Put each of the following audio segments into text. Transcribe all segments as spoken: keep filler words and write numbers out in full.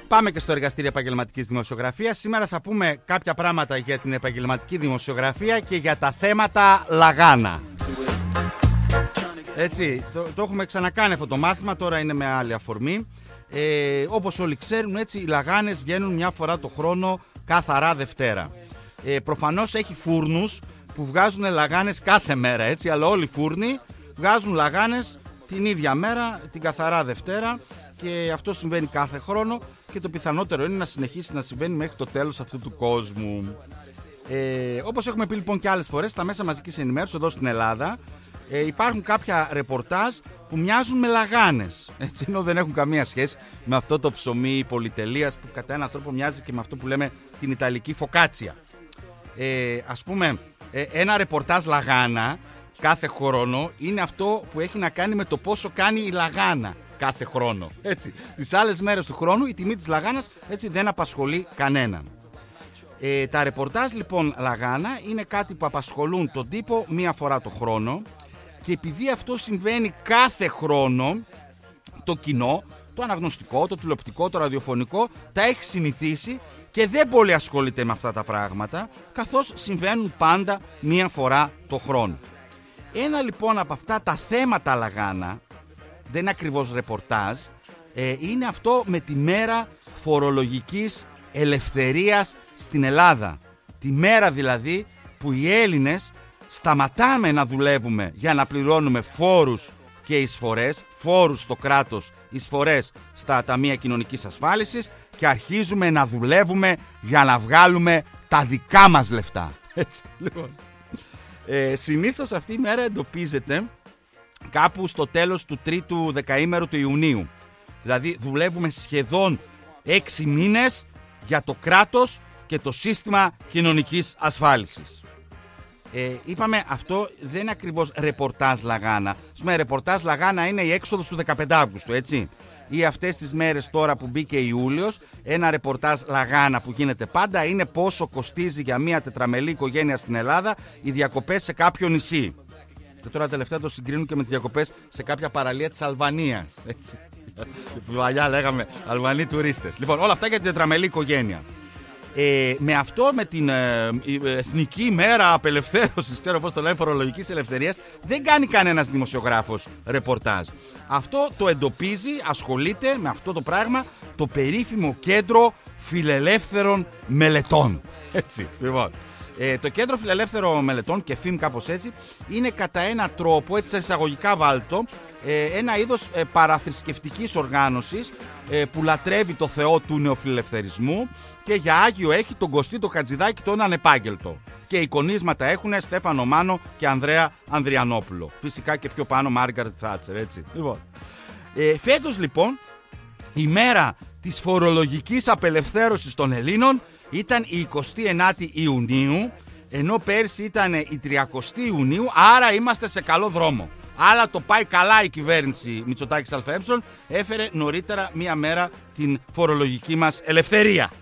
Πάμε και στο εργαστήριο επαγγελματικής δημοσιογραφίας. Σήμερα θα πούμε κάποια πράγματα για την επαγγελματική δημοσιογραφία και για τα θέματα λαγάνα. Έτσι, το, το έχουμε ξανακάνει αυτό το μάθημα, τώρα είναι με άλλη αφορμή. Ε, όπως όλοι ξέρουν, έτσι, οι λαγάνες βγαίνουν μια φορά το χρόνο, καθαρά Δευτέρα. Ε, προφανώς έχει φούρνους που βγάζουν λαγάνες κάθε μέρα, έτσι, αλλά όλοι οι φούρνοι βγάζουν λαγάνες την ίδια μέρα, την καθαρά Δευτέρα, και αυτό συμβαίνει κάθε χρόνο και το πιθανότερο είναι να συνεχίσει να συμβαίνει μέχρι το τέλος αυτού του κόσμου. Ε, όπως έχουμε πει λοιπόν και άλλες φορές, στα μέσα μαζικής ενημέρωσης εδώ στην Ελλάδα ε, υπάρχουν κάποια ρεπορτάζ που μοιάζουν με λαγάνες, έτσι, ενώ δεν έχουν καμία σχέση με αυτό το ψωμί πολυτελείας που κατά έναν τρόπο μοιάζει και με αυτό που λέμε την ιταλική φοκάτσια. Ε, ας πούμε, ε, ένα ρεπορτάζ λαγάνα κάθε χρόνο είναι αυτό που έχει να κάνει με το πόσο κάνει η λαγάνα κάθε χρόνο. Έτσι. Τις άλλες μέρες του χρόνου η τιμή της λαγάνας, έτσι, δεν απασχολεί κανέναν. Ε, τα ρεπορτάζ λοιπόν λαγάνα είναι κάτι που απασχολούν τον τύπο μία φορά το χρόνο, και επειδή αυτό συμβαίνει κάθε χρόνο, το κοινό, το αναγνωστικό, το τηλεοπτικό, το ραδιοφωνικό τα έχει συνηθίσει και δεν πολύ ασχολείται με αυτά τα πράγματα, καθώς συμβαίνουν πάντα μία φορά το χρόνο. Ένα λοιπόν από αυτά τα θέματα λαγάνα, δεν είναι ακριβώς ρεπορτάζ, ε, είναι αυτό με τη μέρα φορολογικής ελευθερίας στην Ελλάδα. Τη μέρα δηλαδή που οι Έλληνες σταματάμε να δουλεύουμε για να πληρώνουμε φόρους και εισφορές, φόρους στο κράτος, εισφορές στα ταμεία κοινωνικής ασφάλισης, και αρχίζουμε να δουλεύουμε για να βγάλουμε τα δικά μας λεφτά. Έτσι, λοιπόν. Ε, συνήθως αυτή η μέρα εντοπίζεται κάπου στο τέλος του τρίτου δεκαήμερου του Ιουνίου. Δηλαδή δουλεύουμε σχεδόν έξι μήνες για το κράτος και το σύστημα κοινωνικής ασφάλισης. Ε, είπαμε, αυτό δεν είναι ακριβώς ρεπορτάζ λαγάνα. Ας πούμε, ρεπορτάζ λαγάνα είναι η έξοδος του δεκαπέντε Αυγούστου, έτσι. Ή αυτές τις μέρες τώρα που μπήκε Ιούλιος, ένα ρεπορτάζ λαγάνα που γίνεται πάντα είναι πόσο κοστίζει για μια τετραμελή οικογένεια στην Ελλάδα οι διακοπές σε κάποιο νησί. Και τώρα τελευταία το συγκρίνουν και με τις διακοπές σε κάποια παραλία της Αλβανίας. Έτσι. Παλιά λέγαμε Αλβανοί τουρίστες. Λοιπόν, όλα αυτά για την τετραμελή οικογένεια. Ε, με αυτό, με την ε, Εθνική ημέρα απελευθέρωσης, ξέρω πώς το λένε, φορολογικής ελευθερίας, δεν κάνει κανένας δημοσιογράφος ρεπορτάζ. Αυτό το εντοπίζει, ασχολείται με αυτό το πράγμα το περίφημο Κέντρο Φιλελεύθερων Μελετών. Έτσι, λοιπόν. Ε, το Κέντρο Φιλελεύθερων Μελετών, και φήμ κάπως έτσι, είναι κατά έναν τρόπο, έτσι εισαγωγικά βάλτο, ε, ένα είδος ε, παραθρησκευτικής οργάνωσης ε, που λατρεύει το Θεό του νεοφιλελευθερισμού και για άγιο έχει τον Κωστή το Χατζηδάκη τον ανεπάγγελτο. Και εικονίσματα έχουν Στέφανο Μάνο και Ανδρέα Ανδριανόπουλο. Φυσικά και πιο πάνω Μάργαρετ Θάτσερ, έτσι. Λοιπόν, ε, φέτος λοιπόν η μέρα της φορολογικής απελευθέρωσης των Ελλήνων ήταν η εικοστή ενάτη Ιουνίου, ενώ πέρσι ήταν η τριαντάτη Ιουνίου, άρα είμαστε σε καλό δρόμο. Αλλά το πάει καλά η κυβέρνηση Μητσοτάκης ΑΕ, έφερε νωρίτερα μία μέρα την φορολογική μας ελευθερία.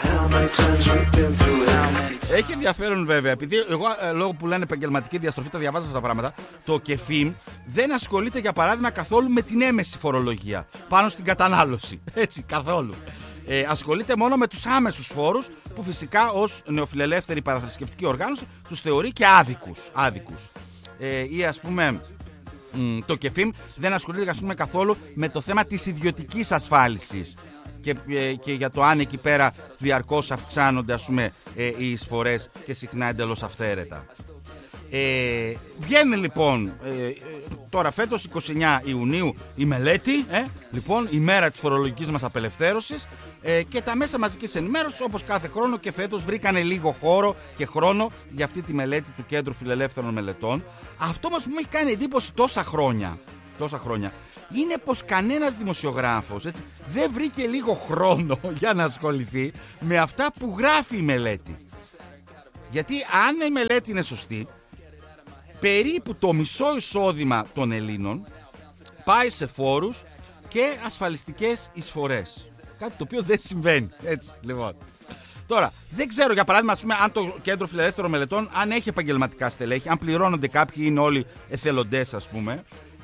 Έχει ενδιαφέρον βέβαια, επειδή εγώ λόγω που λένε επαγγελματική διαστροφή τα διαβάζω αυτά τα πράγματα, το ΚΕΦΙΜ δεν ασχολείται για παράδειγμα καθόλου με την έμεση φορολογία πάνω στην κατανάλωση. Έτσι, καθόλου. Ε, ασχολείται μόνο με τους άμεσους φόρους που φυσικά ως νεοφιλελεύθερη παραθρησκευτική οργάνωση τους θεωρεί και άδικους, άδικους. Ε, ή ας πούμε μ, το ΚΕΦΙΜ δεν ασχολείται, ας πούμε, καθόλου με το θέμα της ιδιωτικής ασφάλισης και, ε, και για το αν εκεί πέρα διαρκώς αυξάνονται, ας πούμε, ε, οι εισφορές και συχνά εντελώς αυθαίρετα. Ε, βγαίνει λοιπόν ε, τώρα φέτος εικοστή ενάτη Ιουνίου η μελέτη, ε, λοιπόν η μέρα της φορολογικής μας απελευθέρωσης, ε, και τα μέσα μαζικής ενημέρωσης όπως κάθε χρόνο και φέτος βρήκανε λίγο χώρο και χρόνο για αυτή τη μελέτη του Κέντρου Φιλελεύθερων Μελετών. Αυτό μας που μου έχει κάνει εντύπωση τόσα χρόνια, τόσα χρόνια είναι πως κανένας δημοσιογράφος, έτσι, δεν βρήκε λίγο χρόνο για να ασχοληθεί με αυτά που γράφει η μελέτη. Γιατί αν η μελέτη είναι σωστή, περίπου το μισό εισόδημα των Ελλήνων πάει σε φόρους και ασφαλιστικές εισφορές. Κάτι το οποίο δεν συμβαίνει. Έτσι, λοιπόν. Τώρα, δεν ξέρω για παράδειγμα, ας πούμε, αν το Κέντρο Φιλελεύθερων Μελετών αν έχει επαγγελματικά στελέχη, αν πληρώνονται κάποιοι, είναι όλοι εθελοντές, ας πούμε.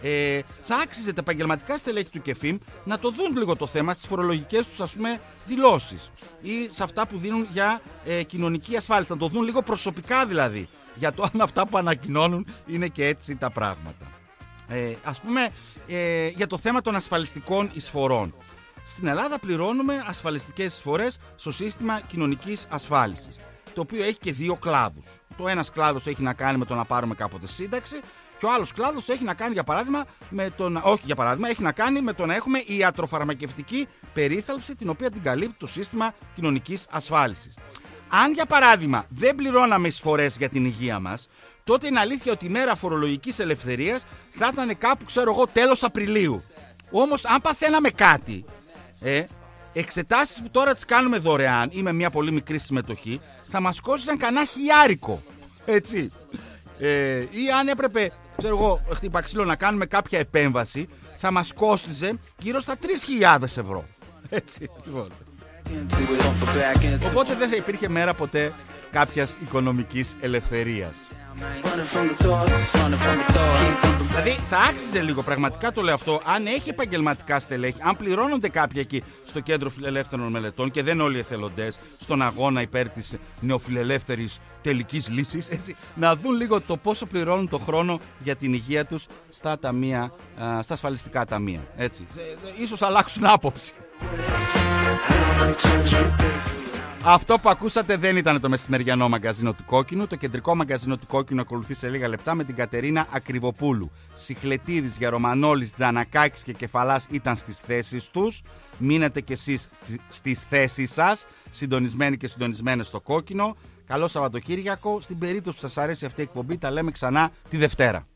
Ε, θα άξιζε τα επαγγελματικά στελέχη του ΚΕΦΙΜ να το δουν λίγο το θέμα στις φορολογικές τους, ας πούμε, δηλώσεις ή σε αυτά που δίνουν για ε, κοινωνική ασφάλιση. Να το δουν λίγο προσωπικά δηλαδή, για το αν αυτά που ανακοινώνουν είναι και έτσι τα πράγματα. Ε, ας πούμε, ε, για το θέμα των ασφαλιστικών εισφορών. Στην Ελλάδα πληρώνουμε ασφαλιστικές εισφορές στο σύστημα κοινωνικής ασφάλισης, το οποίο έχει και δύο κλάδους. Το ένας κλάδος έχει να κάνει με το να πάρουμε κάποτε σύνταξη και ο άλλος κλάδος έχει να κάνει, για παράδειγμα, με το να, όχι για παράδειγμα, έχει να κάνει με το να έχουμε ιατροφαρμακευτική περίθαλψη, την οποία την καλύπτει το σύστημα κοινωνικής ασφάλισης. Αν, για παράδειγμα, δεν πληρώναμε εισφορές για την υγεία μας, τότε είναι αλήθεια ότι η μέρα φορολογικής ελευθερίας θα ήταν κάπου, ξέρω εγώ, τέλος Απριλίου. Όμως, αν παθαίναμε κάτι, ε, εξετάσεις που τώρα τις κάνουμε δωρεάν ή με μια πολύ μικρή συμμετοχή, θα μας κόστησαν κανένα χιλιάρικο. Έτσι. Ε, ή αν έπρεπε, ξέρω εγώ, χτύπα ξύλο, να κάνουμε κάποια επέμβαση, θα μας κόστιζε γύρω στα τρεις χιλιάδες ευρώ. Έτσι, λοιπόν. Οπότε δεν θα υπήρχε μέρα ποτέ κάποιας οικονομικής ελευθερίας. Δηλαδή θα άξιζε λίγο, πραγματικά το λέω αυτό, αν έχει επαγγελματικά στελέχη, αν πληρώνονται κάποιοι εκεί στο Κέντρο Φιλελεύθερων Μελετών και δεν όλοι οι εθελοντές στον αγώνα υπέρ της νεοφιλελεύθερης τελικής λύσης, έτσι, να δουν λίγο το πόσο πληρώνουν το χρόνο για την υγεία τους στα, ταμεία, στα ασφαλιστικά ταμεία. Έτσι. Ίσως αλλάξουν άποψη. Αυτό που ακούσατε δεν ήταν το μεσημεριανό μαγκαζίνο του Κόκκινου. Το κεντρικό μαγκαζίνο του Κόκκινου ακολουθεί σε λίγα λεπτά με την Κατερίνα Ακριβοπούλου. Σιχλετίδης, Γερομανόλης, Τζανακάκης και Κεφαλάς ήταν στις θέσεις τους. Μείνετε κι εσείς στις θέσεις σας, συντονισμένοι και συντονισμένες στο Κόκκινο. Καλό Σαββατοκύριακο. Στην περίπτωση που σας αρέσει αυτή η εκπομπή, τα λέμε ξανά τη Δευτέρα.